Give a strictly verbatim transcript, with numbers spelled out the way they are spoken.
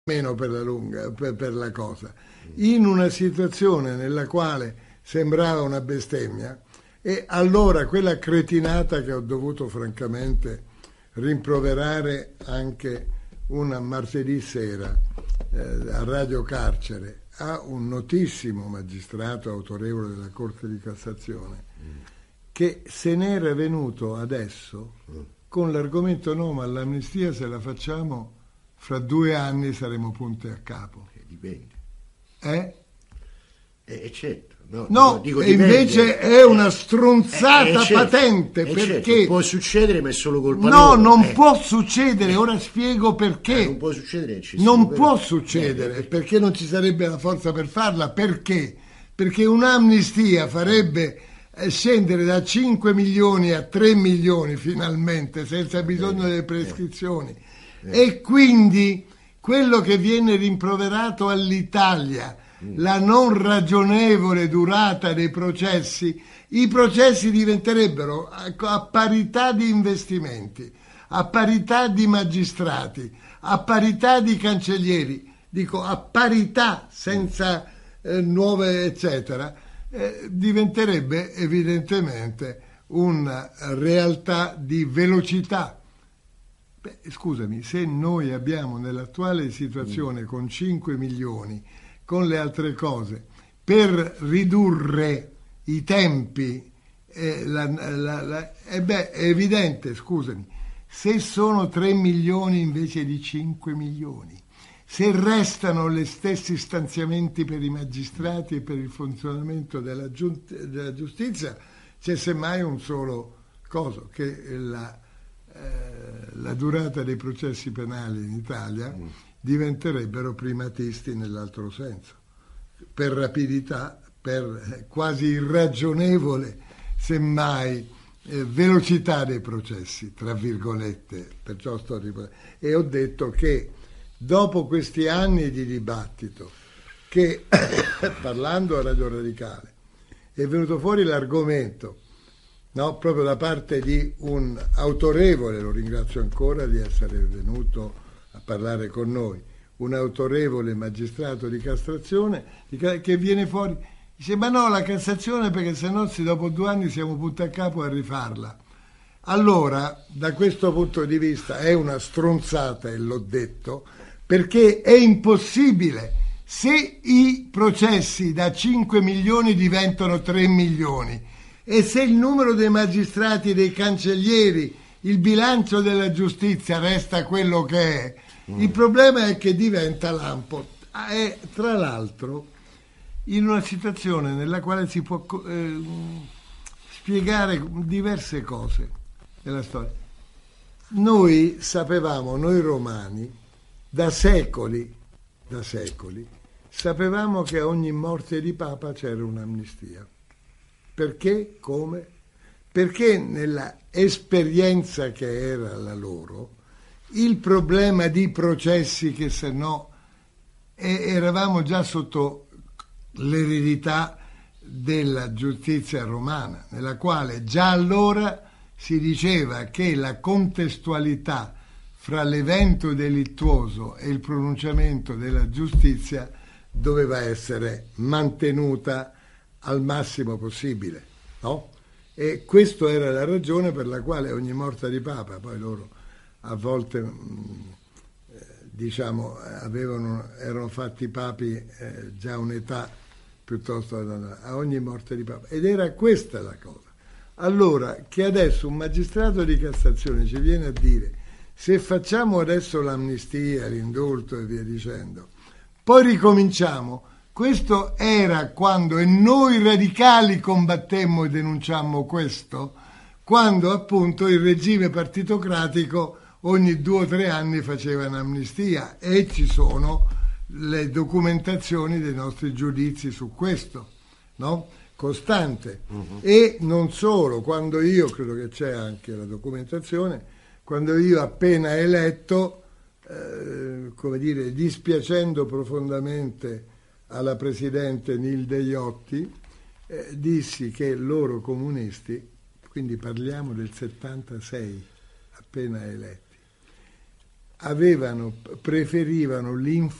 meno per la lunga, per, per la cosa, in una situazione nella quale sembrava una bestemmia, e allora quella cretinata che ho dovuto francamente rimproverare anche una martedì sera eh, a Radio Carcere a un notissimo magistrato autorevole della Corte di Cassazione, che se n'era venuto adesso con l'argomento: no, ma l'amnistia se la facciamo fra due anni saremo punte a capo. Eh, dipende. Eh? Eh, certo. No, no dico, e invece è una stronzata eh, eh, certo, patente, eh, perché certo, può succedere, ma è solo colpa no, loro. non eh. può succedere. Ora spiego perché. Eh, non può succedere, ci non sono, può però. succedere eh, perché non ci sarebbe la forza per farla. Perché? Perché un'amnistia farebbe scendere da cinque milioni a tre milioni finalmente, senza bisogno delle prescrizioni, eh. e quindi quello che viene rimproverato all'Italia, mm. la non ragionevole durata dei processi, i processi diventerebbero a, a parità di investimenti, a parità di magistrati, a parità di cancellieri, dico a parità, senza eh, nuove eccetera, Eh, diventerebbe evidentemente una realtà di velocità. Beh, scusami, se noi abbiamo nell'attuale situazione, mm. con cinque milioni, con le altre cose, per ridurre i tempi, eh, la, la, la, eh beh, è evidente, scusami, se sono tre milioni invece di cinque milioni, se restano gli stessi stanziamenti per i magistrati e per il funzionamento della, giunt- della giustizia, c'è semmai un solo coso, che la, eh, la durata dei processi penali in Italia mm. diventerebbero primatisti nell'altro senso, per rapidità, per quasi irragionevole, semmai, eh, velocità dei processi, tra virgolette, perciò sto ripetendo. E ho detto che dopo questi anni di dibattito, che parlando a Radio Radicale è venuto fuori l'argomento, no, proprio da parte di un autorevole, lo ringrazio ancora di essere venuto a parlare con noi, un autorevole magistrato di Cassazione, che viene fuori, dice: ma no, la Cassazione, perché sennò se dopo due anni siamo punti a capo a rifarla. Allora, da questo punto di vista è una stronzata, e l'ho detto, perché è impossibile. Se i processi da cinque milioni diventano tre milioni e se il numero dei magistrati e dei cancellieri, il bilancio della giustizia resta quello che è, mm. il problema è che diventa lampo. E tra l'altro in una situazione nella quale si può eh, spiegare diverse cose nella storia. Noi sapevamo, noi romani, da secoli, da secoli, sapevamo che a ogni morte di papa c'era un'amnistia. Perché? Come? Perché nella esperienza che era la loro, il problema di processi che se no eh, eravamo già sotto l'eredità della giustizia romana, nella quale già allora si diceva che la contestualità fra l'evento delittuoso e il pronunciamento della giustizia doveva essere mantenuta al massimo possibile, no? E questa era la ragione per la quale ogni morte di papa, poi loro a volte mh, eh, diciamo avevano, erano fatti papi eh, già a un'età piuttosto a ogni morte di papa, ed era questa la cosa. Allora, che adesso un magistrato di Cassazione ci viene a dire: se facciamo adesso l'amnistia, l'indulto e via dicendo, poi ricominciamo. Questo era quando, e noi radicali combattemmo e denunciammo questo, quando appunto il regime partitocratico ogni due o tre anni faceva un'amnistia, e ci sono le documentazioni dei nostri giudizi su questo, no? Costante. Uh-huh. E non solo, quando io, credo che c'è anche la documentazione, quando io appena eletto, eh, come dire, dispiacendo profondamente alla presidente Nilde Iotti, eh, dissi che loro comunisti, quindi parliamo del settantasei, appena eletti, avevano, preferivano